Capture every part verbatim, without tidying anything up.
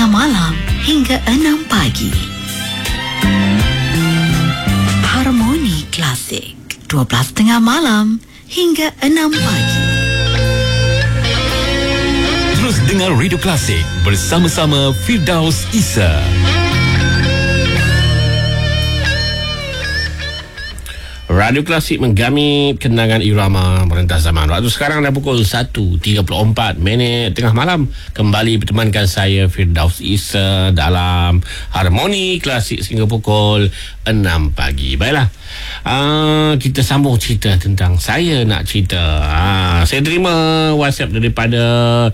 tengah malam hingga enam pagi. Harmoni Klasik dua belas tengah malam hingga enam pagi. Terus dengar Radio Klasik bersama-sama Firdaus Isa. Radio Klasik menggami kenangan irama merentas zaman. Waktu sekarang dah pukul satu tiga puluh empat minit tengah malam. Kembali bertemankan saya Firdaus Isa dalam Harmoni Klasik sehingga pukul enam pagi. Baiklah, uh, kita sambung cerita tentang saya nak cerita. Uh, saya terima WhatsApp daripada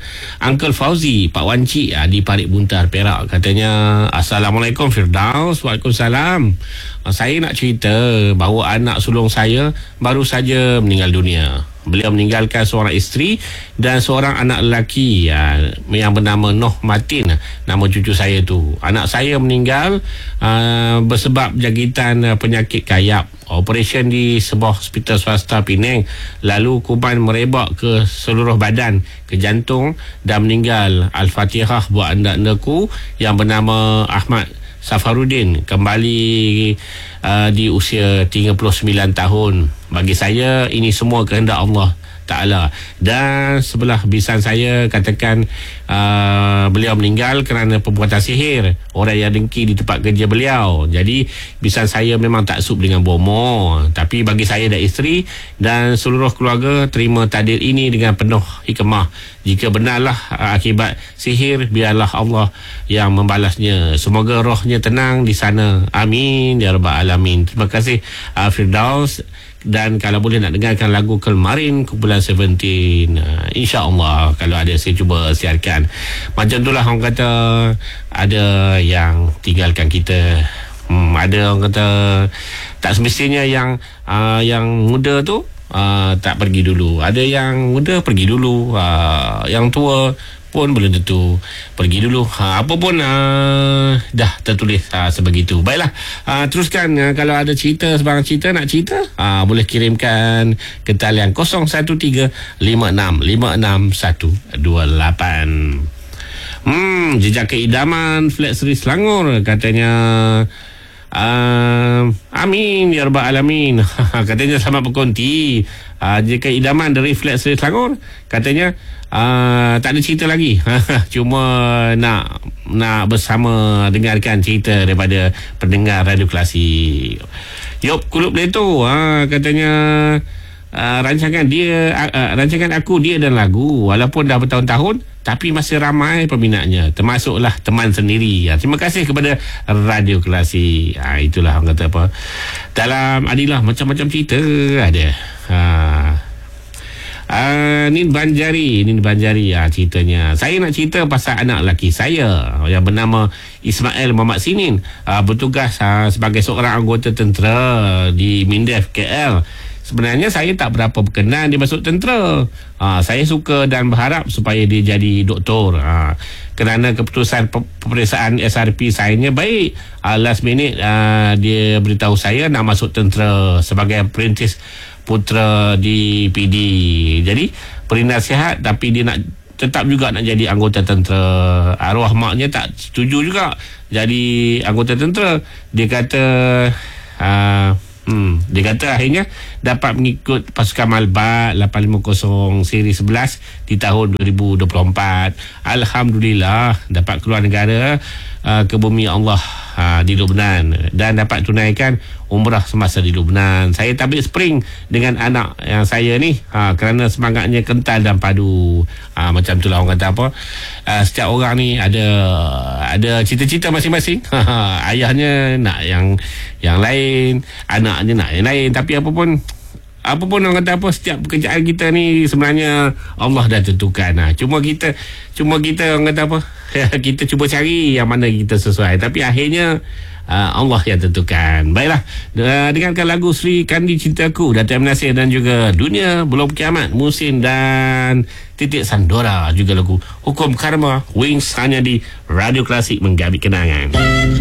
Uncle Fauzi, Pak Wan Cik uh, di Parit Buntar, Perak. Katanya, Assalamualaikum Firdaus. Waalaikumsalam. Uh, saya nak cerita bahawa anak sulung saya baru saja meninggal dunia. Beliau meninggalkan seorang isteri dan seorang anak lelaki ya, yang bernama Noh Martin, nama cucu saya tu. Anak saya meninggal uh, bersebab jangkitan uh, penyakit kayap. Operasi di sebuah hospital swasta Penang. Lalu kuman merebak ke seluruh badan, ke jantung dan meninggal. Al-Fatihah buat anda-andaku yang bernama Ahmad Safaruddin, kembali uh, di usia tiga puluh sembilan tahun. Bagi saya ini semua kehendak Allah Ta'ala. Dan sebelah bisan saya katakan uh, beliau meninggal kerana perbuatan sihir orang yang dengki di tempat kerja beliau. Jadi bisan saya memang tak sup dengan bomo. Tapi bagi saya dan isteri dan seluruh keluarga terima takdir ini dengan penuh hikmah. Jika benarlah uh, akibat sihir, biarlah Allah yang membalasnya. Semoga rohnya tenang di sana. Amin ya rabbal alamin. Terima kasih uh, Firdaus. Dan kalau boleh nak dengarkan lagu Kelmarin kumpulan Seventeen, uh, insya-Allah kalau ada saya cuba siarkan. Macam itulah orang kata, ada yang tinggalkan kita. Hmm, ada orang kata tak semestinya yang uh, yang muda tu uh, tak pergi dulu. Ada yang muda pergi dulu, uh, yang tua pun belum tentu pergi dulu. Ha, apa pun uh, dah tertulis uh, sebegitu. Baiklah, uh, teruskan. Uh, kalau ada cerita, sebarang cerita nak cerita, uh, boleh kirimkan ke talian kosong satu tiga lima enam lima enam satu dua lapan. Hmm, jejak keidaman Flat Seri Selangor katanya. Uh, amin ya rabbal alamin. Katanya selamat berkonti. Uh, jika idaman dari Flat Seri Selangor katanya uh, tak ada cerita lagi. Cuma nak nak bersama dengarkan cerita daripada pendengar Radio Klasik. Yop Kulub Leto uh, katanya uh, rancangan dia uh, uh, rancangan aku dia dan lagu walaupun dah bertahun-tahun tapi masih ramai peminatnya, termasuklah teman sendiri. Ya, terima kasih kepada Radio Klasik. Ha, itulah orang kata apa. Dalam Adilah macam-macam cerita ada. Ha. Uh, Nin Banjari, Nin Banjari ya, ceritanya. Saya nak cerita pasal anak lelaki saya yang bernama Ismail Muhammad Sinin. Uh, bertugas uh, sebagai seorang anggota tentera di Mindef K L. Sebenarnya saya tak berapa berkenan dia masuk tentera. Ha, saya suka dan berharap supaya dia jadi doktor. Ha, kerana keputusan peperiksaan S R P saya baik. Ha, last minute ha, dia beritahu saya nak masuk tentera sebagai apprentice putera di P D. Jadi beri nasihat tapi dia nak tetap juga nak jadi anggota tentera. Arwah maknya tak setuju juga jadi anggota tentera. Dia kata uh, Hmm, dia kata akhirnya dapat mengikut pasukan Malbat lapan lima kosong seri sebelas di tahun dua ribu dua puluh empat. Alhamdulillah dapat keluar negara uh, ke bumi Allah uh, di Lubnan dan dapat tunaikan umrah semasa di Lubnan. Saya tabik spring dengan anak yang saya ni uh, kerana semangatnya kental dan padu. Uh, macam itulah orang kata apa. Uh, setiap orang ni ada ada cita-cita masing-masing. Ayahnya nak yang yang lain, anaknya nak yang lain, tapi apa pun apa pun orang kata apa, setiap pekerjaan kita ni sebenarnya Allah dah tentukan. Ha, cuma kita cuma kita orang kata apa, kita cuba cari yang mana kita sesuai, tapi akhirnya uh, Allah yang tentukan. Baiklah, uh, dengarkan lagu Sri Kandi Cintaku, Datuk M. Nasir dan juga Dunia Belum Kiamat, Musin dan Titik Sandora, juga lagu Hukum Karma, Wings, hanya di Radio Klasik menggabit kenangan.